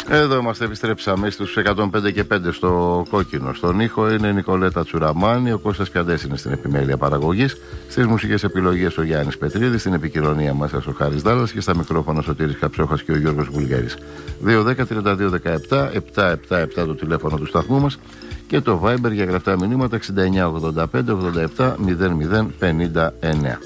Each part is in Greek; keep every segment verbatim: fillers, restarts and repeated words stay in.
Εδώ είμαστε, επιστρέψαμε στους εκατόν πέντε και πέντε στο κόκκινο. Στον ήχο είναι η Νικολέτα Τσουραμάνη, ο Κώστας Πιαντές είναι στην επιμέλεια παραγωγής. Στις μουσικές επιλογές ο Γιάννης Πετρίδης, στην επικοινωνία μας ο Χάρης Δάλλας και στα μικρόφωνα Σωτήρης Καψόχας και ο Γιώργος Βουλγέρης. δύο δέκα τριάντα δύο δεκαεπτά επτακόσια εβδομήντα επτά το τηλέφωνο του σταθμού μας και το Viber για γραπτά μηνύματα εξήντα εννιά ογδόντα πέντε ογδόντα επτά μηδέν μηδέν πενήντα εννέα.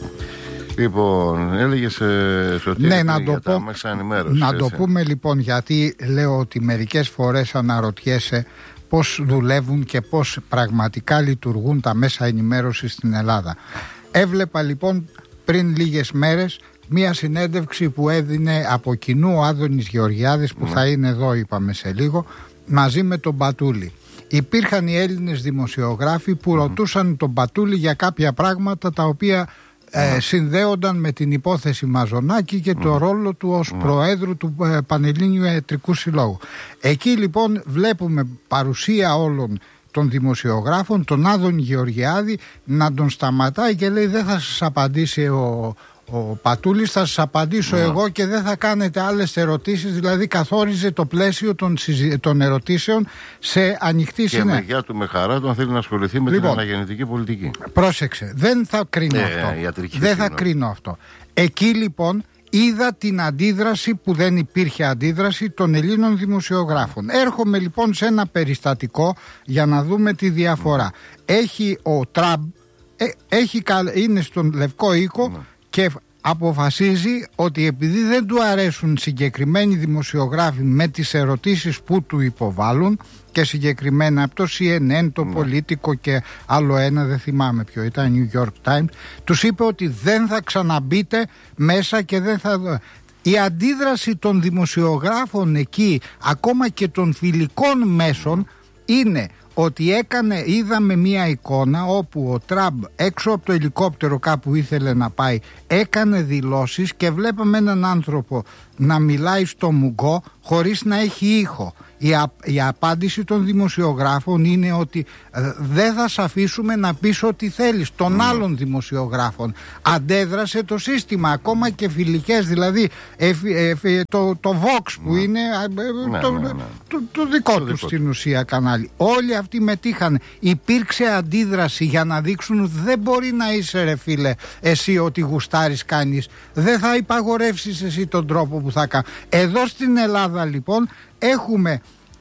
Λοιπόν, έλεγες ε, Σωτήρη, ναι, να για το τα πω, μέσα ενημέρωσης. Να έτσι. το πούμε λοιπόν, γιατί λέω ότι μερικές φορές αναρωτιέσαι πώς δουλεύουν και πώς πραγματικά λειτουργούν τα μέσα ενημέρωσης στην Ελλάδα. Έβλεπα λοιπόν πριν λίγες μέρες μία συνέντευξη που έδινε από κοινού ο Άδωνης Γεωργιάδης, που ναι. θα είναι εδώ είπαμε σε λίγο, μαζί με τον Μπατούλη. Υπήρχαν οι Έλληνες δημοσιογράφοι που mm-hmm. ρωτούσαν τον Μπατούλη για κάποια πράγματα τα οποία Ε, συνδέονταν με την υπόθεση Μαζονάκη και το mm. ρόλο του ως mm. Προέδρου του ε, Πανελλήνιου Ιατρικού Συλλόγου. Εκεί λοιπόν βλέπουμε παρουσία όλων των δημοσιογράφων, τον Άδωνη Γεωργιάδη να τον σταματάει και λέει δεν θα σας απαντήσει ο, ο Πατούλης, θα σας απαντήσω mm. εγώ και δεν θα κάνετε άλλες ερωτήσεις. Δηλαδή καθόριζε το πλαίσιο των, συζη... των ερωτήσεων σε ανοιχτή συνέχεια. Και με γεια του με χαρά του αν θέλει να ασχοληθεί με λοιπόν, την αναγεννητική πολιτική. Πρόσεξε, δεν θα κρίνω ε, αυτό. Δεν θα κρίνω αυτό. Εκεί λοιπόν είδα την αντίδραση που δεν υπήρχε αντίδραση των Ελλήνων δημοσιογράφων. Έρχομαι λοιπόν σε ένα περιστατικό για να δούμε τη διαφορά. Mm. Έχει ο Τραμπ, ε, έχει, είναι στον Λευκό Οίκο mm. και αποφασίζει ότι επειδή δεν του αρέσουν συγκεκριμένοι δημοσιογράφοι με τις ερωτήσεις που του υποβάλλουν, και συγκεκριμένα από το σι εν εν, το mm. Politico και άλλο ένα, δεν θυμάμαι ποιο ήταν, New York Times, τους είπε ότι δεν θα ξαναμπείτε μέσα και δεν θα... Η αντίδραση των δημοσιογράφων εκεί, ακόμα και των φιλικών μέσων, είναι ότι έκανε, είδαμε μία εικόνα όπου ο Τραμπ έξω από το ελικόπτερο κάπου ήθελε να πάει, έκανε δηλώσεις και βλέπαμε έναν άνθρωπο να μιλάει στο μουγκό χωρίς να έχει ήχο. Η, α, η απάντηση των δημοσιογράφων είναι ότι ε, δεν θα σε αφήσουμε να πεις ό,τι θέλεις. Των mm. άλλων δημοσιογράφων αντέδρασε το σύστημα, ακόμα και φιλικές, δηλαδή ε, ε, ε, το, το Vox που mm. είναι ε, ναι, το, ναι, ναι. Το, το, το δικό του στην ουσία κανάλι. Όλοι αυτοί μετήχαν. Υπήρξε αντίδραση για να δείξουν ότι δεν μπορεί να είσαι ρε φίλε εσύ ότι γουστάρεις κάνεις. Δεν θα υπαγορεύσεις εσύ τον τρόπο που θα κάνεις. Εδώ στην Ελλάδα λοιπόν έχουμε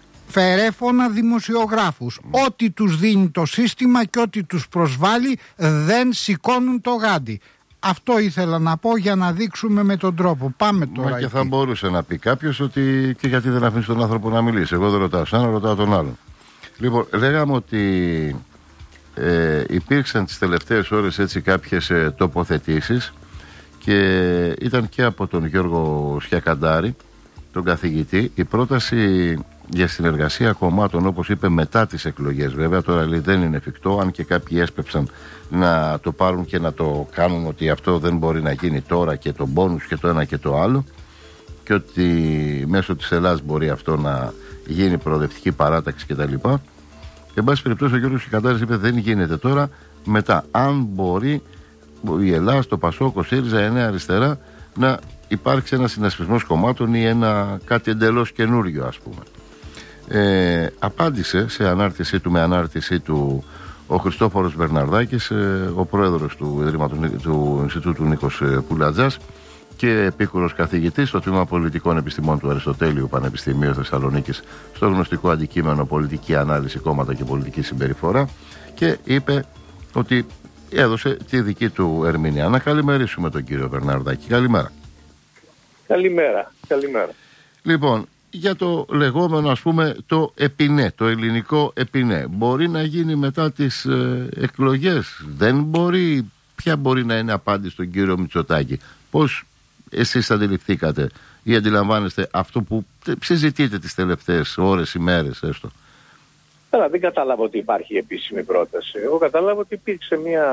φερέφωνα δημοσιογράφους. Mm. Ό,τι τους δίνει το σύστημα και ό,τι τους προσβάλλει δεν σηκώνουν το γάντι. Αυτό ήθελα να πω για να δείξουμε με τον τρόπο. Πάμε τώρα. Μα και εκεί θα μπορούσε να πει κάποιος ότι και γιατί δεν αφήνει τον άνθρωπο να μιλήσει. Εγώ δεν ρωτάω σαν, ρωτάω τον άλλον. Λοιπόν, λέγαμε ότι ε, υπήρξαν τις τελευταίες ώρες έτσι κάποιες ε, τοποθετήσεις και ήταν και από τον Γιώργο Σκιακαντάρη, τον καθηγητή, η πρόταση για συνεργασία κομμάτων, όπως είπε, μετά τις εκλογές. Βέβαια τώρα λέει δεν είναι εφικτό, αν και κάποιοι έσπεψαν να το πάρουν και να το κάνουν ότι αυτό δεν μπορεί να γίνει τώρα και το μπόνους και το ένα και το άλλο και ότι μέσω της Ελλάδας μπορεί αυτό να γίνει προοδευτική παράταξη κτλ. Εν πάση περιπτώσει ο Γιώργος Σκιακαντάρης είπε δεν γίνεται τώρα, μετά αν μπορεί η Ελλάδα, το Πασόκ, ο ΣΥΡΙΖΑ, η Νέα Αριστερά να υπάρξει ένα συνασπισμός κομμάτων ή ένα κάτι εντελώς καινούριο ας πούμε. Ε, απάντησε σε ανάρτησή του, με ανάρτησή του ο Χριστόφορος Μπερναρδάκης, ε, ο πρόεδρος του Ιδρύματος του Ινστιτούτου Νίκος Πουλατζάς και επίκουρος καθηγητής στο Τμήμα Πολιτικών Επιστημών του Αριστοτέλειου Πανεπιστημίου Θεσσαλονίκης στο γνωστικό αντικείμενο Πολιτική Ανάλυση, Κόμματα και Πολιτική Συμπεριφορά, και είπε ότι έδωσε τη δική του ερμηνεία. Να καλημερίσουμε τον κύριο Μπερναρδάκη. Καλημέρα. Καλημέρα. Καλημέρα. Λοιπόν, για το λεγόμενο ας πούμε το ΕΠΙΝΕ, το ελληνικό ΕΠΙΝΕ, μπορεί να γίνει μετά τις ε, εκλογές? Δεν μπορεί? Ποια μπορεί να είναι απάντηση στον κύριο Μητσοτάκη? Πώς εσείς αντιληφθήκατε ή αντιλαμβάνεστε αυτό που συζητείτε τις τελευταίες ώρες, ημέρες έστω? Τώρα δεν κατάλαβα ότι υπάρχει επίσημη πρόταση. Εγώ κατάλαβα ότι υπήρξε μια,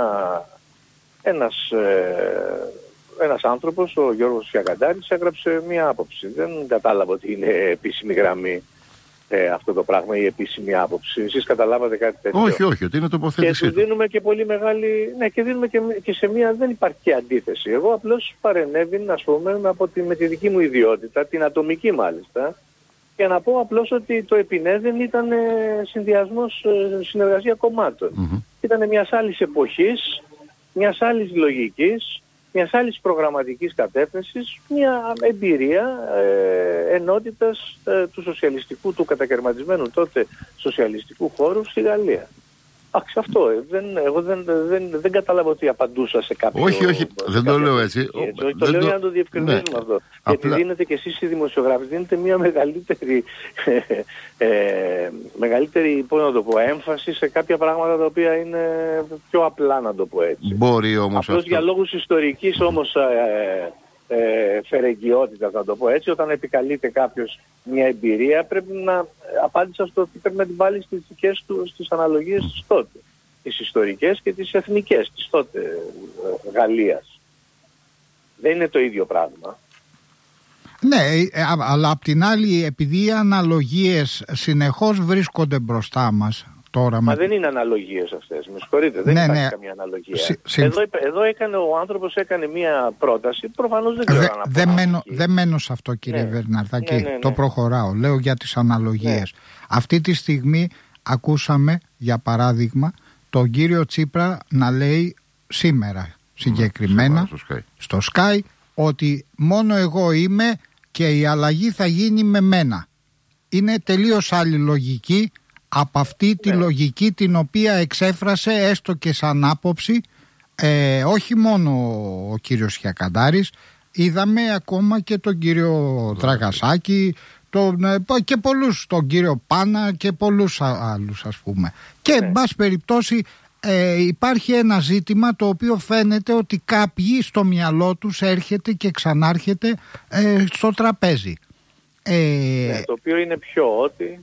ένας, ε, ένας άνθρωπος, ο Γιώργος Σκιακαντάρης, έγραψε μια άποψη. Δεν κατάλαβα ότι είναι επίσημη γραμμή ε, αυτό το πράγμα, η επίσημη άποψη. Εσείς καταλάβατε κάτι τέτοιο? Όχι, όχι, ότι είναι τοποθέτησή του. Και του δίνουμε και πολύ μεγάλη... Ναι, και δίνουμε και, και σε μια... Δεν υπάρχει και αντίθεση. Εγώ απλώς παρενέβην, ας πούμε, από τη, με τη δική μου ιδιότητα, την ατομική μάλιστα, Και να πω απλώς ότι το ΕΠΙΝΕ δεν ήταν συνδυασμός, συνεργασία κομμάτων. Mm-hmm. Ήταν μιας άλλης εποχής, μιας άλλης λογικής, μιας άλλης προγραμματικής κατεύθυνσης, μια εμπειρία ε, ενότητας ε, του σοσιαλιστικού, του κατακαιρματισμένου τότε σοσιαλιστικού χώρου στη Γαλλία. Άξι, αυτό. Ε, δεν, εγώ δεν, δεν, δεν κατάλαβα ότι απαντούσα σε κάποιο... Όχι, όχι, δεν το λέω έτσι. έτσι. Όχι, το λέω το... για να το διευκρινίσουμε ναι. αυτό. Απλά... Γιατί δίνετε και εσείς οι δημοσιογράφοι, δίνετε μια μεγαλύτερη, ε, μεγαλύτερη πώς να το πω, έμφαση σε κάποια πράγματα τα οποία είναι πιο απλά, να το πω έτσι. Μπορεί όμως απλώς αυτό... για λόγους ιστορικής όμως... Ε, Ε, φερεγγιότητα, θα το πω έτσι, όταν επικαλείται κάποιος μια εμπειρία, πρέπει να απάντησα στο ότι πρέπει να την βάλει στις δικές του, στις αναλογίες της τότε, τις ιστορικές και τις εθνικές της τότε ε, Γαλλίας. Δεν είναι το ίδιο πράγμα. Ναι, αλλά απ' την άλλη, επειδή οι αναλογίες συνεχώς βρίσκονται μπροστά μας τώρα... Μα με... δεν είναι αναλογίες αυτές, με συγχωρείτε, δεν ναι, υπάρχει ναι. καμία αναλογία. Συ, συ... Εδώ, εδώ έκανε, ο άνθρωπος έκανε μία πρόταση, προφανώς δεν ξέρω Δε, αν δεν μένω, δε μένω σε αυτό, κύριε ναι. Βερναρδάκη, ναι, ναι, ναι. το προχωράω, λέω για τις αναλογίες. Ναι. Αυτή τη στιγμή ακούσαμε, για παράδειγμα, τον κύριο Τσίπρα να λέει σήμερα συγκεκριμένα στο Sky. στο Sky ότι μόνο εγώ είμαι και η αλλαγή θα γίνει με μένα. Είναι τελείως άλλη λογική από αυτή τη ναι. λογική την οποία εξέφρασε έστω και σαν άποψη ε, όχι μόνο ο κύριος Χιακαντάρης, είδαμε ακόμα και τον κύριο Δραγασάκη, τον, και πολλούς, τον κύριο Πάνα και πολλούς άλλους, ας πούμε. Και εν πάση περιπτώσει ε, υπάρχει ένα ζήτημα το οποίο φαίνεται ότι κάποιοι στο μυαλό τους έρχεται και ξανάρχεται ε, στο τραπέζι. Ε, ναι, το οποίο είναι πιο ότι...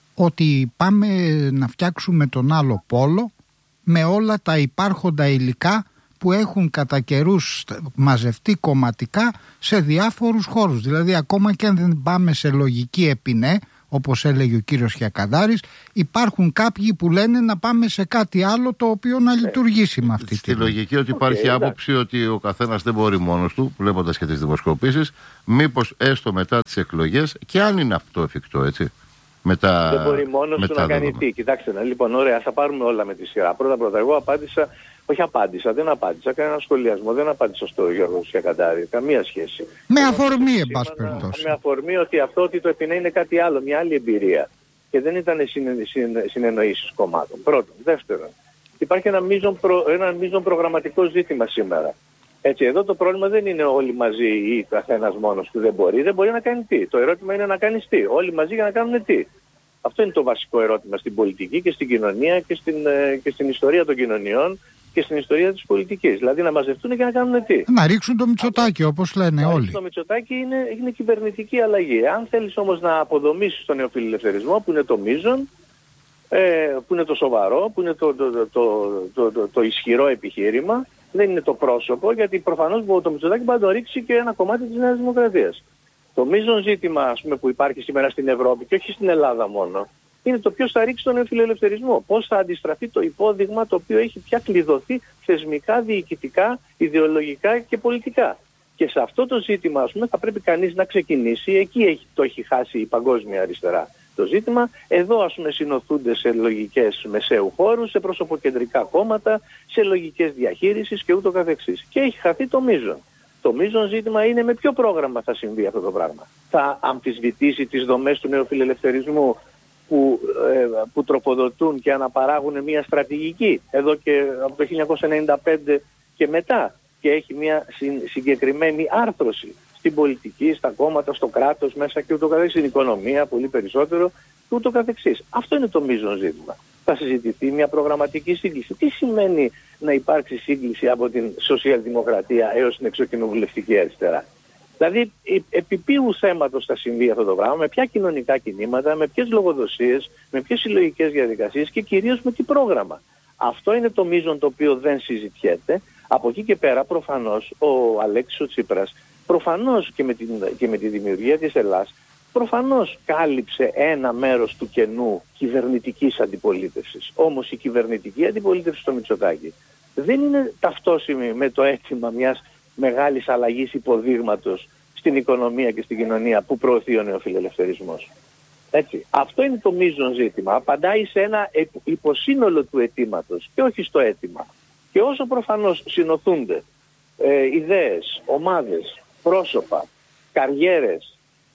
ότι πάμε να φτιάξουμε τον άλλο πόλο με όλα τα υπάρχοντα υλικά που έχουν κατά καιρούς μαζευτεί κομματικά σε διάφορους χώρους. Δηλαδή ακόμα και αν δεν πάμε σε λογική ΕΠΙΝΕ, όπως έλεγε ο κύριος Χιακαντάρης, υπάρχουν κάποιοι που λένε να πάμε σε κάτι άλλο το οποίο να λειτουργήσει με αυτή τη λογική. Ότι υπάρχει okay, άποψη ότι ο καθένας δεν μπορεί μόνος του, βλέποντας και τις δημοσκοπήσεις, μήπως έστω μετά τις εκλογές, και αν είναι αυτό εφικτό, έτσι. Μετά, δεν μπορεί μόνος του να κάνει τι. Κοιτάξτε, να, λοιπόν, ωραία, θα πάρουμε όλα με τη σειρά. Πρώτα πρώτα, εγώ απάντησα, όχι απάντησα, δεν απάντησα, κανένα σχολιασμό, δεν απάντησα στο Γιώργο Χιακαντάρη, καμία σχέση. Με αφορμή, εν πάση περιπτώσει. Με αφορμή ότι αυτό ότι το ΕΠΙΝΕ είναι κάτι άλλο, μια άλλη εμπειρία. Και δεν ήταν συνε, συνε, συνεννοήσεις κομμάτων. Πρώτον. Δεύτερον, υπάρχει ένα μείζον, προ, ένα μείζον προγραμματικό ζήτημα σήμερα. Έτσι, εδώ το πρόβλημα δεν είναι όλοι μαζί ή καθένας μόνος που δεν μπορεί. Δεν μπορεί να κάνει τι. Το ερώτημα είναι να κάνεις τι. Όλοι μαζί για να κάνουν τι. Αυτό είναι το βασικό ερώτημα στην πολιτική και στην κοινωνία και στην, και στην ιστορία των κοινωνιών και στην ιστορία της πολιτικής. Δηλαδή να μαζευτούν και να κάνουν τι. Να ρίξουν το Μητσοτάκη, όπως λένε όλοι. Το Μητσοτάκη είναι, είναι κυβερνητική αλλαγή. Αν θέλεις όμως να αποδομήσεις τον νεοφιλελευθερισμό, που είναι το μείζον, ε, που είναι το σοβαρό, που είναι το, το, το, το, το, το, το ισχυρό επιχείρημα, δεν είναι το πρόσωπο, γιατί προφανώς το Μητσοτάκη μπορεί να το ρίξει και ένα κομμάτι της Νέας Δημοκρατίας. Το μείζον ζήτημα, ας πούμε, που υπάρχει σήμερα στην Ευρώπη και όχι στην Ελλάδα μόνο, είναι το ποιος θα ρίξει τον νεοφιλελευθερισμό. Πώς θα αντιστραφεί το υπόδειγμα το οποίο έχει πια κλειδωθεί θεσμικά, διοικητικά, ιδεολογικά και πολιτικά. Και σε αυτό το ζήτημα, ας πούμε, θα πρέπει κανείς να ξεκινήσει. Εκεί έχει, το έχει χάσει η παγκόσμια αριστερά το ζήτημα. Εδώ, ας πούμε, συνοθούνται σε λογικές μεσαίου χώρου, σε προσωποκεντρικά κόμματα, σε λογικές διαχείρισης και ούτω καθεξής. Και έχει χαθεί το μείζον. Το μείζον ζήτημα είναι με ποιο πρόγραμμα θα συμβεί αυτό το πράγμα. Θα αμφισβητήσει τις δομές του νεοφιλελευθερισμού που, ε, που τροφοδοτούν και αναπαράγουν μια στρατηγική εδώ και από το χίλια εννιακόσια ενενήντα πέντε και μετά, και έχει μια συν, συγκεκριμένη άρθρωση στην πολιτική, στα κόμματα, στο κράτος μέσα και ούτω καθεξής, στην οικονομία πολύ περισσότερο και ούτω καθεξής. Αυτό είναι το μείζον ζήτημα. Θα συζητηθεί μια προγραμματική σύγκληση. Τι σημαίνει να υπάρξει σύγκληση από την σοσιαλδημοκρατία έως την εξοκοινοβουλευτική αριστερά? Δηλαδή, επί ποιου θέματος θα συμβεί αυτό το πράγμα, με ποια κοινωνικά κινήματα, με ποιες λογοδοσίες, με ποιες συλλογικές διαδικασίες και κυρίως με τι πρόγραμμα. Αυτό είναι το μείζον το οποίο δεν συζητιέται. Από εκεί και πέρα, προφανώς, ο Αλέξης ο Τσίπρας, προφανώς και με, την, και με τη δημιουργία της Ελλάς, προφανώς κάλυψε ένα μέρος του κενού κυβερνητικής αντιπολίτευσης. Όμως η κυβερνητική αντιπολίτευση στο Μητσοτάκη δεν είναι ταυτόσιμη με το αίτημα μιας μεγάλης αλλαγής υποδείγματος στην οικονομία και στην κοινωνία που προωθεί ο νεοφιλελευθερισμός. Έτσι. Αυτό είναι το μείζον ζήτημα. Απαντάει σε ένα υποσύνολο του αιτήματος και όχι στο αίτημα. Και όσο προφανώς συνοθούνται ε, ιδέες, ομάδες, πρόσωπα, καριέρες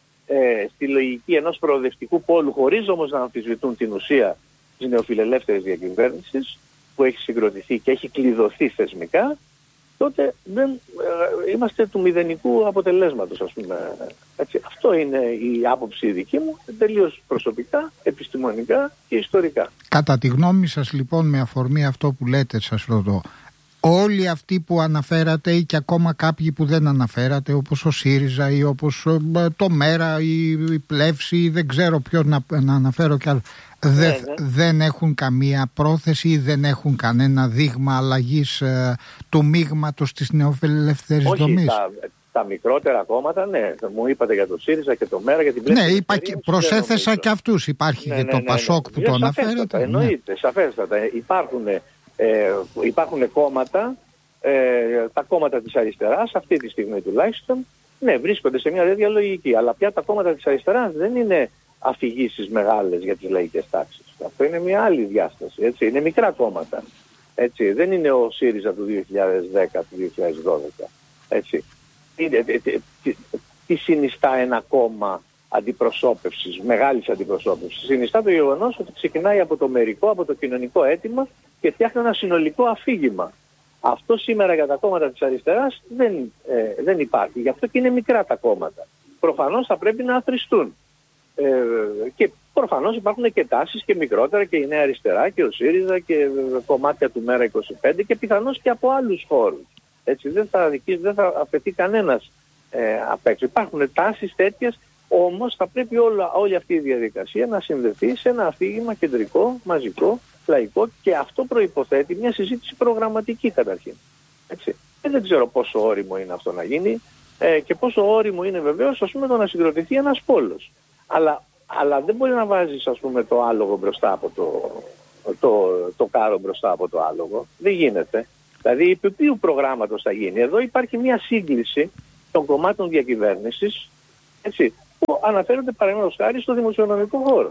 ε, στη λογική ενός προοδευτικού πόλου, χωρίς όμως να αμφισβητούν την ουσία της νεοφιλελεύθερης διακυβέρνησης που έχει συγκροτηθεί και έχει κλειδωθεί θεσμικά, τότε δεν, ε, είμαστε του μηδενικού αποτελέσματος, ας πούμε. Έτσι. Αυτό είναι η άποψη δική μου, τελείως προσωπικά, επιστημονικά και ιστορικά. Κατά τη γνώμη σας λοιπόν, με αφορμή αυτό που λέτε, σας ρωτώ, όλοι αυτοί που αναφέρατε ή και ακόμα κάποιοι που δεν αναφέρατε, όπως ο ΣΥΡΙΖΑ ή όπως το ΜΕΡΑ ή η Πλεύση ή δεν ξέρω ποιον να, να αναφέρω κι άλλο, Δε, ναι, ναι. δεν έχουν καμία πρόθεση ή δεν έχουν κανένα δείγμα αλλαγής ε, του μείγματος της νεοφιλελεύθερης δομής? Τα, τα μικρότερα κόμματα, ναι. Μου είπατε για το ΣΥΡΙΖΑ και το ΜΕΡΑ, για την Πλεύση. Ναι, είπα και, προσέθεσα και αυτούς. Υπάρχει ναι, και ναι, το ναι, ΠΑΣΟΚ ναι, ναι. που το αναφέρετε. Εννοείται, ναι. Σαφέστατα. Υπάρχουν, ε, υπάρχουν κόμματα, ε, τα κόμματα της αριστεράς, αυτή τη στιγμή τουλάχιστον, ναι, βρίσκονται σε μια τέτοια λογική. Αλλά πια τα κόμματα της αριστεράς δεν είναι αφηγήσεις μεγάλες για τις λαϊκές τάξεις. Αυτό είναι μια άλλη διάσταση. Έτσι. Είναι μικρά κόμματα. Έτσι. Δεν είναι ο ΣΥΡΙΖΑ του δύο χιλιάδες δέκα, του δύο χιλιάδες δώδεκα. Έτσι. Είναι, τι, τι συνιστά ένα κόμμα αντιπροσώπευσης, μεγάλης αντιπροσώπευσης? Συνιστά το γεγονός ότι ξεκινάει από το μερικό, από το κοινωνικό αίτημα και φτιάχνει ένα συνολικό αφήγημα. Αυτό σήμερα για τα κόμματα της αριστεράς δεν, ε, δεν υπάρχει. Γι' αυτό και είναι μικρά τα κόμματα. Προφανώς θα πρέπει να αθροιστούν. Ε, και προφανώς υπάρχουν και τάσεις και μικρότερα και η Νέα Αριστερά και ο ΣΥΡΙΖΑ και κομμάτια του ΜΕΡΑ είκοσι πέντε και πιθανώς και από άλλους χώρους. Έτσι, δεν θα, δεν θα αφαιθεί κανένας ε, απ' έξω. Υπάρχουν τάσεις τέτοιες, όμως θα πρέπει όλα, όλη αυτή η διαδικασία να συνδεθεί σε ένα αφήγημα κεντρικό, μαζικό, λαϊκό, και αυτό προϋποθέτει μια συζήτηση προγραμματική καταρχήν. Έτσι. Και δεν ξέρω πόσο όριμο είναι αυτό να γίνει ε, και πόσο όριμο είναι βεβαίως, ας πούμε, το να συγκροτηθεί ένας πόλος. Αλλά, αλλά δεν μπορεί να βάζεις, ας πούμε, το άλογο μπροστά από το, το, το κάρο μπροστά από το άλογο. Δεν γίνεται. Δηλαδή, επί ποιου προγράμματος θα γίνει? Εδώ υπάρχει μια σύγκληση των κομμάτων διακυβέρνησης, έτσι, που αναφέρονται παραδείγματος χάρη στο δημοσιονομικό χώρο.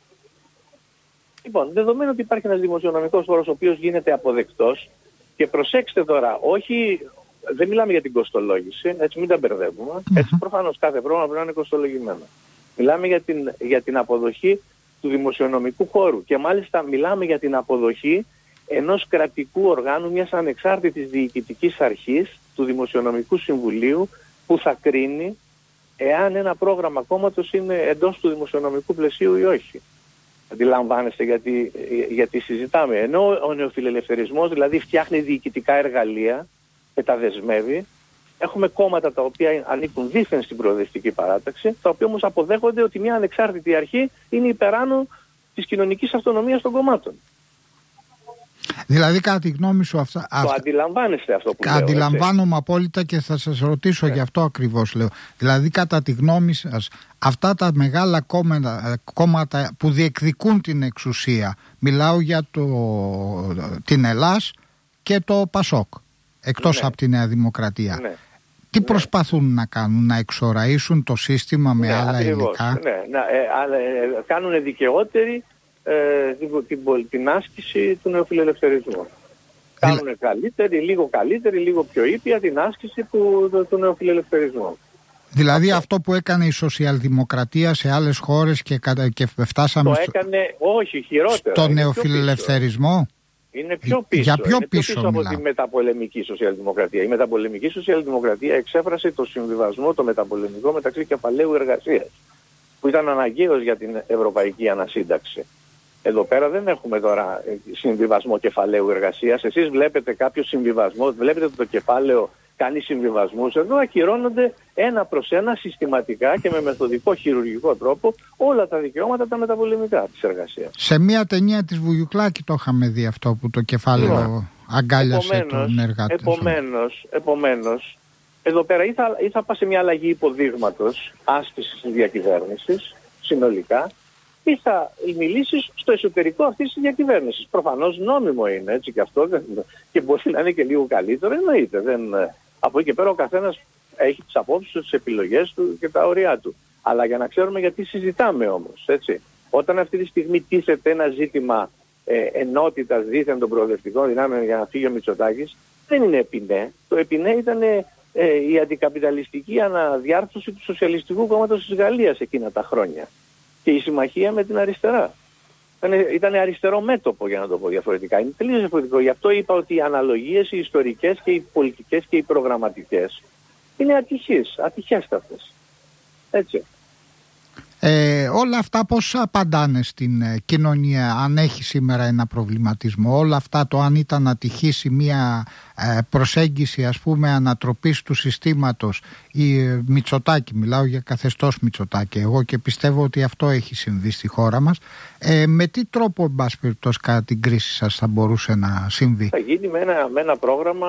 Λοιπόν, δεδομένου ότι υπάρχει ένας δημοσιονομικός χώρος ο οποίος γίνεται αποδεκτός, και προσέξτε τώρα, όχι, δεν μιλάμε για την κοστολόγηση, έτσι, μην τα μπερδεύουμε. Έτσι, προφανώς κάθε πρόγραμμα πρέπει να είναι κοστολογημένο. Μιλάμε για την, για την αποδοχή του δημοσιονομικού χώρου και μάλιστα μιλάμε για την αποδοχή ενός κρατικού οργάνου, μιας ανεξάρτητης διοικητικής αρχής, του Δημοσιονομικού Συμβουλίου, που θα κρίνει εάν ένα πρόγραμμα κόμματος είναι εντός του δημοσιονομικού πλαισίου ή όχι. Αντιλαμβάνεστε γιατί, γιατί συζητάμε? Ενώ ο νεοφιλελευθερισμός δηλαδή φτιάχνει διοικητικά εργαλεία και τα δεσμεύει, έχουμε κόμματα τα οποία ανήκουν δήθεν στην προοδευτική παράταξη, τα οποία όμως αποδέχονται ότι μια ανεξάρτητη αρχή είναι υπεράνω της κοινωνικής αυτονομίας των κομμάτων. Δηλαδή, κατά τη γνώμη σου, αυτά. Το αυτά, αντιλαμβάνεστε αυτό που λέω? Αντιλαμβάνομαι έτσι απόλυτα και θα σας ρωτήσω, ναι, γι' αυτό ακριβώς λέω. Δηλαδή, κατά τη γνώμη σας, αυτά τα μεγάλα κόμματα, κόμματα που διεκδικούν την εξουσία, μιλάω για το, την Ελλάς και το ΠΑΣΟΚ, εκτός, ναι, από τη Νέα Δημοκρατία. Ναι. Τι, ναι, προσπαθούν να κάνουν? Να εξοραίσουν το σύστημα με, ναι, άλλα ακριβώς υλικά? Ναι, να, ε, ε, κάνουν δικαιότερη ε, την, την, την άσκηση του νεοφιλελευθερισμού. Κάνουν καλύτερη, λίγο καλύτερη, λίγο πιο ήπια την άσκηση του, του, του νεοφιλελευθερισμού. Δηλαδή αυτό, αυτό που έκανε η σοσιαλδημοκρατία σε άλλες χώρες και, και φτάσαμε... Το έκανε, στο, όχι, χειρότερα. Στο νεοφιλελευθερισμό. Είναι πιο πίσω, για πιο είναι πίσω, πιο πίσω από τη μεταπολεμική σοσιαλδημοκρατία. Η μεταπολεμική σοσιαλδημοκρατία εξέφρασε το συμβιβασμό, το μεταπολεμικό μεταξύ κεφαλαίου εργασίας, που ήταν αναγκαίος για την ευρωπαϊκή ανασύνταξη. Εδώ πέρα δεν έχουμε τώρα συμβιβασμό κεφαλαίου εργασίας. Εσείς βλέπετε κάποιο συμβιβασμό, βλέπετε ότι το κεφάλαιο κάνει συμβιβασμούς. Εδώ ακυρώνονται ένα προς ένα συστηματικά και με μεθοδικό χειρουργικό τρόπο όλα τα δικαιώματα τα μεταπολεμικά της εργασίας. Σε μια ταινία της Βουγιουκλάκη το είχαμε δει αυτό, που το κεφάλαιο yeah. αγκάλιασε επομένως, τον εργάτη. Επομένως, επομένως, εδώ πέρα ή θα, ή θα πάει σε μια αλλαγή υποδείγματος άσκησης της διακυβέρνησης συνολικά, ή θα μιλήσεις στο εσωτερικό αυτής της διακυβέρνησης. Προφανώς νόμιμο είναι, έτσι, και αυτό δεν, και μπορεί να είναι και λίγο καλύτερο, εννοείται. Δεν, από εκεί και πέρα ο καθένας έχει τις απόψεις του, τις επιλογές του και τα όρια του. Αλλά για να ξέρουμε γιατί συζητάμε όμως, έτσι. Όταν αυτή τη στιγμή τίθεται ένα ζήτημα ε, ενότητας δίθεν των προοδευτικών δυνάμεων για να φύγει ο Μητσοτάκης, δεν είναι επινέ. Το επινέ ήταν ε, η αντικαπιταλιστική αναδιάρθρωση του Σοσιαλιστικού Κόμματος της Γαλλίας εκείνα τα χρόνια. Και η συμμαχία με την αριστερά. Ήταν, ήταν αριστερό μέτωπο, για να το πω διαφορετικά. Είναι τελείως διαφορετικό. Γι' αυτό είπα ότι οι αναλογίες, οι ιστορικές και οι πολιτικές και οι προγραμματικές είναι ατυχείς, ατυχέστατες. Έτσι. Ε, όλα αυτά πώς απαντάνε στην ε, κοινωνία, αν έχει σήμερα ένα προβληματισμό, όλα αυτά, το αν ήταν να τυχήσει μια ε, προσέγγιση, ας πούμε, ανατροπής του συστήματος η ε, Μητσοτάκη, μιλάω για καθεστώς Μητσοτάκη εγώ, και πιστεύω ότι αυτό έχει συμβεί στη χώρα μας, ε, με τι τρόπο, εν πάση περιπτώσει, κατά την κρίση σας θα μπορούσε να συμβεί? Θα γίνει με ένα, με ένα πρόγραμμα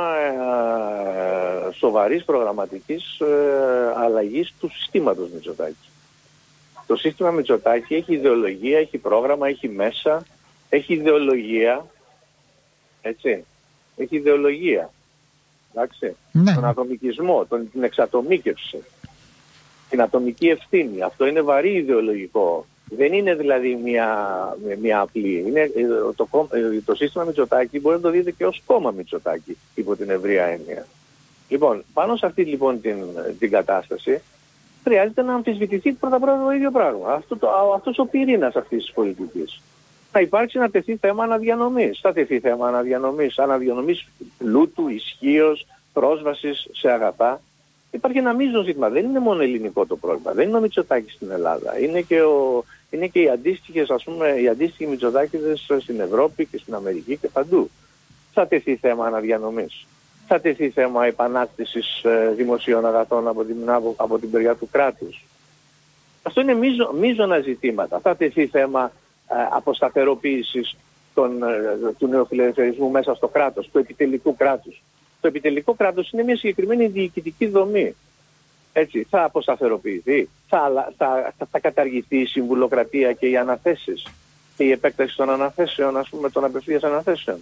ε, σοβαρής προγραμματικής ε, αλλαγής του συστήματος Μητσοτάκη. Το σύστημα Μητσοτάκη έχει ιδεολογία, έχει πρόγραμμα, έχει μέσα, έχει ιδεολογία, έτσι, έχει ιδεολογία, εντάξει, ναι. Τον ατομικισμό, τον, την εξατομίκευση, την ατομική ευθύνη, αυτό είναι βαρύ ιδεολογικό, δεν είναι δηλαδή μια, μια απλή, είναι, το, το, το σύστημα Μητσοτάκη μπορεί να το δείτε και ως κόμμα Μητσοτάκη, υπό την ευρεία έννοια. Λοιπόν, πάνω σε αυτή λοιπόν την, την κατάσταση, χρειάζεται να αμφισβητηθεί πρώτα πρώτα το ίδιο πράγμα. Αυτό το, αυτός ο πυρήνας αυτής της πολιτικής. Θα υπάρξει να τεθεί θέμα αναδιανομής. Θα τεθεί θέμα αναδιανομής. Αναδιανομής πλούτου, ισχύως, πρόσβασης σε αγαθά. Υπάρχει ένα μείζον ζήτημα. Δεν είναι μόνο ελληνικό το πρόβλημα. Δεν είναι ο Μητσοτάκης στην Ελλάδα. Είναι και, ο, είναι και οι αντίστοιχες, ας πούμε, οι αντίστοιχοι Μητσοτάκηδες στην Ευρώπη και στην Αμερική και παντού. Θα τεθεί θέμα αναδιανομής. Θα τεθεί θέμα επανάκτησης ε, δημοσίων αγαθών από την, από, από την περιά του κράτους. Αυτό είναι μείζο, μείζωνα ζητήματα. Θα τεθεί θέμα ε, αποσταθεροποίησης των, ε, του νεοφιλελευθερισμού μέσα στο κράτος, του επιτελικού κράτους. Το επιτελικό κράτος είναι μια συγκεκριμένη διοικητική δομή. Έτσι, θα αποσταθεροποιηθεί, θα, θα, θα, θα καταργηθεί η συμβουλοκρατία και οι αναθέσεις και η επέκταση των αναθέσεων, ας πούμε, των απευθείας αναθέσεων,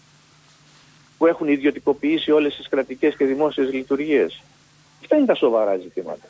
που έχουν ιδιωτικοποιήσει όλες τις κρατικές και δημόσιες λειτουργίες. Αυτά είναι τα σοβαρά ζητήματα.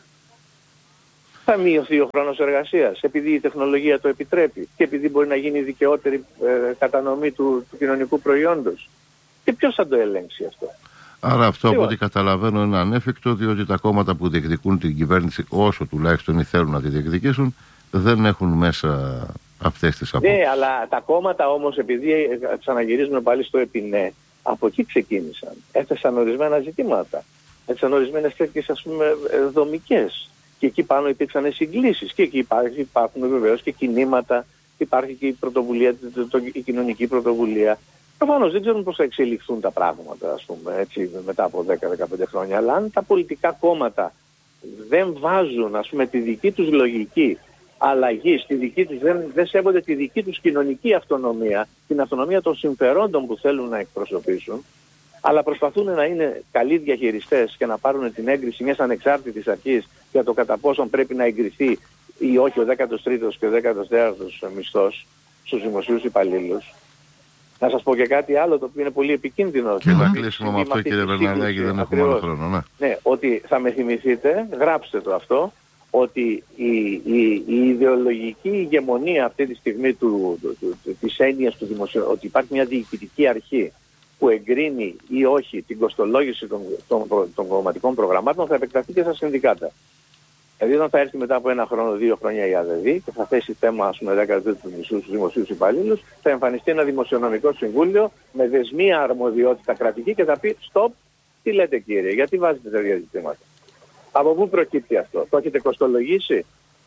Θα μειωθεί ο χρόνος εργασίας, επειδή η τεχνολογία το επιτρέπει και επειδή μπορεί να γίνει δικαιότερη ε, κατανομή του, του κοινωνικού προϊόντος. Και ποιος θα το ελέγξει αυτό? Άρα αυτό από ό,τι καταλαβαίνω είναι ανέφικτο, διότι τα κόμματα που διεκδικούν την κυβέρνηση, όσο τουλάχιστον ή θέλουν να τη διεκδικήσουν, δεν έχουν μέσα αυτές τις απόψεις. Ναι, αλλά τα κόμματα όμως, επειδή ξαναγυρίζουμε πάλι στο επινέ, από εκεί ξεκίνησαν. Έθεσαν ορισμένα ζητήματα. Έθεσαν ορισμένες τέτοιες, ας πούμε, δομικές. Και εκεί πάνω υπήρξαν συγκλήσεις. Και εκεί υπάρχει, υπάρχουν βεβαίως και κινήματα. Υπάρχει και η πρωτοβουλία, το, το, η κοινωνική πρωτοβουλία. Προφανώς δεν ξέρουν πώς θα εξελιχθούν τα πράγματα, ας πούμε, έτσι, μετά από δέκα με δεκαπέντε χρόνια. Αλλά αν τα πολιτικά κόμματα δεν βάζουν, ας πούμε, τη δική τους λογική αλλαγή, στη δική τους, δεν, δεν σέβονται τη δική τους κοινωνική αυτονομία, την αυτονομία των συμφερόντων που θέλουν να εκπροσωπήσουν, αλλά προσπαθούν να είναι καλοί διαχειριστές και να πάρουν την έγκριση μιας ανεξάρτητης αρχής για το κατά πόσον πρέπει να εγκριθεί ή όχι ο δέκατος τρίτος και ο δέκατος τέταρτος μισθός στους δημοσίους υπαλλήλους. Να σας πω και κάτι άλλο το οποίο είναι πολύ επικίνδυνο. Και να κλείσουμε με αυτό, κύριε Βερναρδάκη, δεν έχουμε άλλο χρόνο. Ναι. ναι, ότι θα με θυμηθείτε, γράψτε το αυτό, ότι η, η, η ιδεολογική ηγεμονία αυτή τη στιγμή του, του, του, του, της έννοιας του δημοσίου, ότι υπάρχει μια διοικητική αρχή που εγκρίνει ή όχι την κοστολόγηση των, των, των, των κομματικών προγραμμάτων, θα επεκταθεί και στα συνδικάτα. Δηλαδή, όταν θα έρθει μετά από ένα χρόνο, δύο χρόνια η ΑΔΔ και θα θέσει θέμα, ας πούμε, δέκα του μισθού στους δημοσίους υπαλλήλους, θα εμφανιστεί ένα δημοσιονομικό συμβούλιο με δεσμία αρμοδιότητα κρατική και θα πει: stop, τι λέτε κύριε, γιατί βάζετε τέτοια ζητήματα? Από πού προκύπτει αυτό? Το έχετε κοστολογήσει?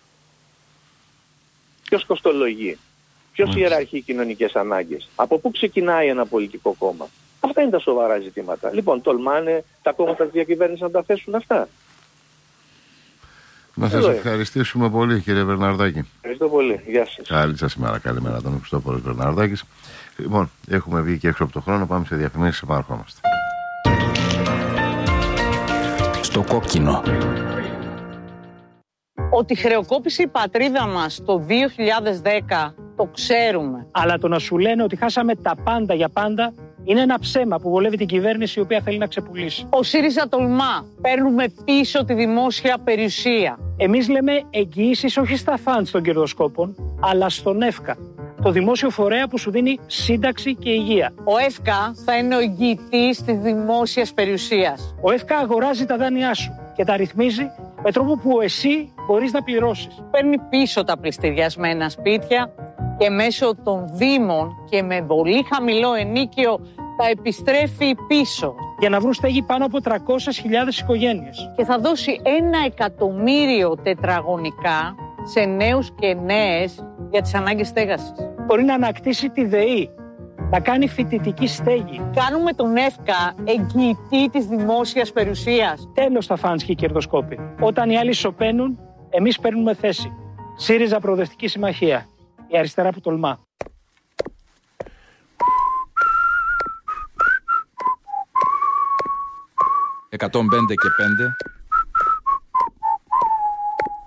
Ποιος κοστολογεί? Ποιος ιεραρχεί κοινωνικές ανάγκες? Από πού ξεκινάει ένα πολιτικό κόμμα? Αυτά είναι τα σοβαρά ζητήματα. Λοιπόν, τολμάνε τα κόμματα της διακυβέρνησης να τα θέσουν αυτά? Να σας ευχαριστήσουμε πολύ, κύριε Βερναρδάκη. Ευχαριστώ πολύ. Γεια σας. Καλή σας ημέρα. Καλημέρα, τον Χριστόφορος Βερναρδάκης. Λοιπόν, έχουμε βγει και έξω από το χρόνο. Πάμε σε διαφημίσεις, επαναρχόμαστε. Στο κόκκινο. Ότι χρεοκόπησε η πατρίδα μας το δύο χιλιάδες δέκα, το ξέρουμε. Αλλά το να σου λένε ότι χάσαμε τα πάντα για πάντα Είναι ένα ψέμα που βολεύει την κυβέρνηση η οποία θέλει να ξεπουλήσει. Ο ΣΥΡΙΖΑ τολμά. Παίρνουμε πίσω τη δημόσια περιουσία. Εμείς λέμε εγγυήσεις όχι στα φαντς των κερδοσκόπων, αλλά στον ΕΦΚΑ, το δημόσιο φορέα που σου δίνει σύνταξη και υγεία. Ο ΕΦΚΑ θα είναι ο εγγυητής της δημόσιας περιουσίας. Ο ΕΦΚΑ αγοράζει τα δάνειά σου και τα ρυθμίζει με τρόπο που εσύ μπορείς να πληρώσεις. Παίρνει πίσω τα πληστηριασμένα σπίτια και μέσω των δήμων και με πολύ χαμηλό ενίκιο τα επιστρέφει πίσω. Για να βρουν στέγη πάνω από τριακόσιες χιλιάδες οικογένειες. Και θα δώσει ένα εκατομμύριο τετραγωνικά σε νέους και νέες για τις ανάγκες στέγασης. Μπορεί να ανακτήσει τη ΔΕΗ, να κάνει φοιτητική στέγη. Κάνουμε τον ΕΦΚΑ εγγυητή της δημόσιας περιουσίας. Τέλος τα φαντς και οι κερδοσκόποι. Όταν οι άλλοι σωπαίνουν, εμείς παίρνουμε θέση. ΣΥΡΙΖΑ Προοδευτική Συμμαχία. Η αριστερά που τολμά. εκατόν πέντε και πέντε